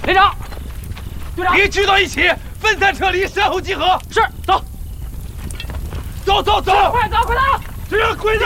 连长，队长， 别聚到一起，分散撤离，善后集合。 是，走， 走， 快走，快走！ 这样鬼子。